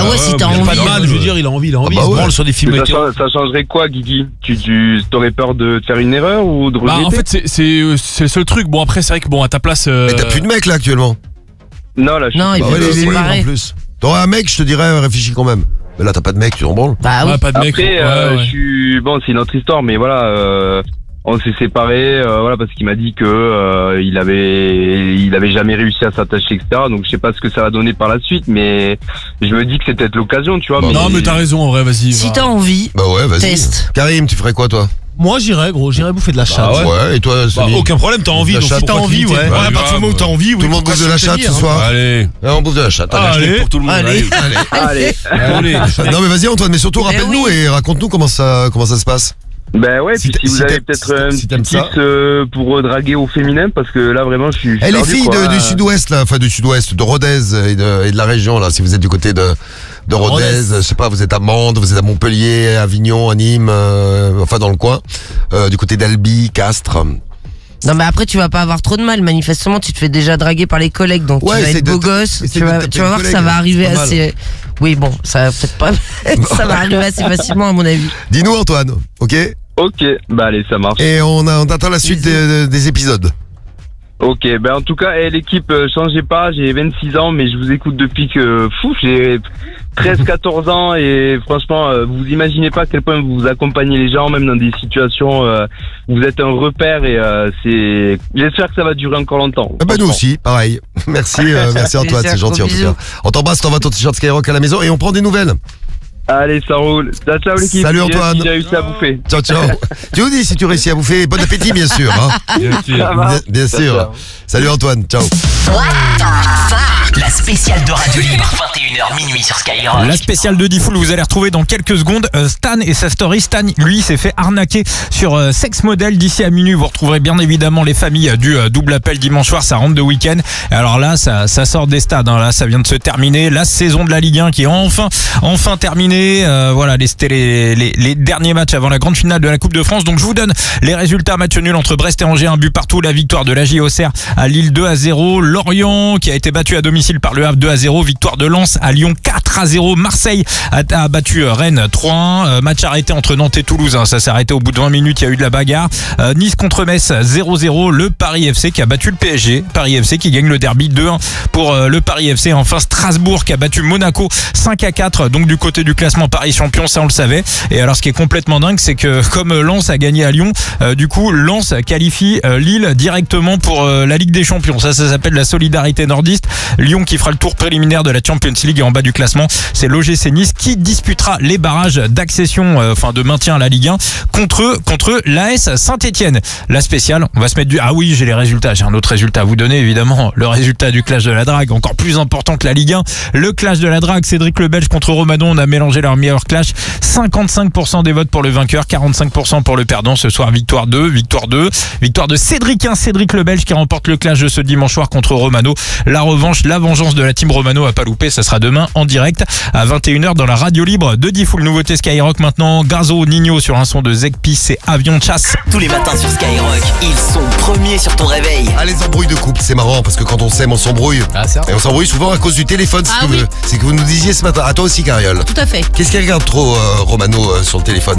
Bah ouais, si t'as Il a pas envie. de mal, je veux dire, il a envie. bah Il se ouais. branle sur des films Ça changerait quoi, Guigui? Tu t'aurais peur de faire une erreur ou de regretter? Bah en fait c'est le seul truc. Bon après c'est vrai que bon à ta place. Mais t'as plus de mec là actuellement. Non, là, je Non, suis il Bah veut ouais, se les libres séparer. en plus. T'aurais un mec, je te dirais, réfléchis quand même. Mais là, t'as pas de mec, tu t'en branles. Bah oui. Ouais, pas de mec. Après, ouais. je suis bon, c'est une autre histoire, mais voilà, on s'est séparés, voilà, parce qu'il m'a dit que il avait jamais réussi à s'attacher, etc. Donc je sais pas ce que ça va donner par la suite, mais je me dis que c'est peut-être l'occasion, tu vois. Bah, Non mais t'as raison en vrai, vas-y. Si va. t'as envie, Bah ouais, vas-y. teste. Karim, tu ferais quoi toi? Moi, j'irais, gros, j'irais bouffer de la chatte. Ah ouais. Et toi, Bah, Samy? aucun problème, t'as envie. La Donc chatte, si t'as pourquoi envie, limiter? ouais. Ouais, À partir du moment où t'as envie, oui. Tout le monde bouffe de la chatte ce soir. Allez. On bouffe de la chatte. Allez. Pour tout le monde. Allez. Allez. Allez. Non mais vas-y Antoine, mais surtout Mais rappelle-nous oui. et raconte-nous comment ça se passe. Ben ouais, Si puis t'a- si vous si avez t'aimes- peut-être un si t'aimes petit ça. tips pour draguer au féminin, parce que là vraiment je suis Eh les perdu, filles quoi. du sud-ouest là, enfin du sud-ouest, de Rodez et de la région là, si vous êtes du côté de Rodez, je sais pas, vous êtes à Mende, vous êtes à Montpellier, Avignon, à Nîmes, enfin dans le coin, du côté d'Albi, Castres. Non mais après tu vas pas avoir trop de mal. Manifestement tu te fais déjà draguer par les collègues, donc Ouais, tu vas essaye être de beau te- gosse. essaye Tu de vas taper voir une que ça collègue, va arriver c'est pas assez. Oui bon, ça va peut-être pas. Ça va arriver assez facilement à mon avis. Dis-nous Antoine, ok? Ok, bah allez, ça marche. Et on attend la suite des épisodes. Ok, ben en tout cas, l'équipe, changez pas, j'ai 26 ans, mais je vous écoute depuis que, j'ai 13-14 ans, et franchement, vous imaginez pas à quel point vous accompagnez les gens, même dans des situations, vous êtes un repère, et j'espère que ça va durer encore longtemps. Ah bah nous aussi, pareil. Merci Antoine, c'est gentil en tout cas. On t'embrasse, t'envoies ton t-shirt Skyrock à la maison et on prend des nouvelles. Allez, ça roule. Ciao l'équipe. Salut, Antoine. J'ai réussi à bouffer. Ciao ciao. Tu nous dis si tu réussis à bouffer, bon appétit bien sûr. Hein. Ça va. Bien sûr. Salut Antoine, ciao. La spéciale de Radio Libre, 21h minuit sur Skyrock. La spéciale de Diffoul, vous allez retrouver dans quelques secondes Stan et sa story. Stan, lui, s'est fait arnaquer sur Sex Model. D'ici à minuit, vous retrouverez bien évidemment les familles du double appel dimanche soir. Ça rentre de week-end. Et alors là, ça sort des stades. Hein. Là, ça vient de se terminer. La saison de la Ligue 1 qui est enfin terminée. Voilà, c'était les derniers matchs avant la grande finale de la Coupe de France. Donc je vous donne les résultats. Match nul entre Brest et Angers, un but partout. La victoire de la Auxerre à Lille 2-0. Lorient qui a été battu à domicile par le Havre 2-0. Victoire de Lens à Lyon 4-0. Marseille a battu Rennes 3-1. Match arrêté entre Nantes et Toulouse. Hein. Ça s'est arrêté au bout de 20 minutes. Il y a eu de la bagarre. Nice contre Metz 0-0. Le Paris FC qui a battu le PSG. Paris FC qui gagne le derby 2-1 pour le Paris FC. Enfin Strasbourg qui a battu Monaco 5-4. Donc du côté du classement Paris champion, ça on le savait. Et alors ce qui est complètement dingue, c'est que comme Lens a gagné à Lyon, du coup Lens qualifie Lille directement pour la Ligue des Champions. Ça s'appelle la solidarité nordiste. Lyon qui fera le tour préliminaire de la Champions League, et en bas du classement c'est l'OGC Nice qui disputera les barrages d'accession, de maintien à la Ligue 1 contre l'AS Saint-Etienne. La spéciale, on va se mettre du... Ah oui, j'ai les résultats, j'ai un autre résultat à vous donner évidemment, le résultat du clash de la drague, encore plus important que la Ligue 1. Le clash de la drague, Cédric le Belge contre Romano, on a mélangé leur meilleur clash. 55% des votes pour le vainqueur, 45% pour le perdant. Ce soir, victoire de Cédric le Belge qui remporte le clash de ce dimanche soir contre Romano. La revanche, la vengeance de la team Romano à pas louper, ça sera demain en direct à 21h dans la radio libre de Diffoul. Nouveauté Skyrock maintenant, Gazo Nino sur un son de Zekpi, c'est Avion de chasse. Tous les matins sur Skyrock, ils sont premiers sur ton réveil. Ah, les embrouilles de couple, c'est marrant parce que quand on s'aime, on s'embrouille. Ah, c'est vrai. Et on s'embrouille souvent à cause du téléphone, Ah oui. c'est que vous nous disiez ce matin. À toi aussi, Cariole. Tout à fait. Qu'est-ce qu'elle regarde trop, Romano, sur le téléphone?